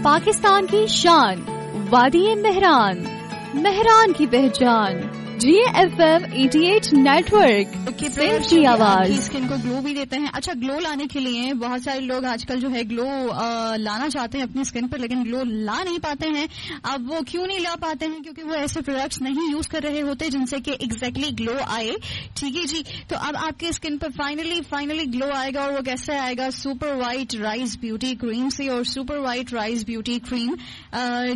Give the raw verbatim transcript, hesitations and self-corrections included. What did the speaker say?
पाकिस्तान की शान, वादी मेहरान, मेहरान की पहचान, जी एफ एम अठासी नेटवर्क की आवाज। स्किन को ग्लो भी देते हैं। अच्छा, ग्लो लाने के लिए बहुत सारे लोग आजकल जो है ग्लो आ, लाना चाहते हैं अपनी स्किन पर, लेकिन ग्लो ला नहीं पाते हैं। अब वो क्यों नहीं ला पाते हैं? क्योंकि वो ऐसे प्रोडक्ट्स नहीं यूज कर रहे होते जिनसे कि एग्जैक्टली ग्लो आए। ठीक है जी, तो अब आपके स्किन पर फाइनली फाइनली ग्लो आएगा। और वो कैसे आएगा? Super white rice beauty cream से। और super white rice beauty cream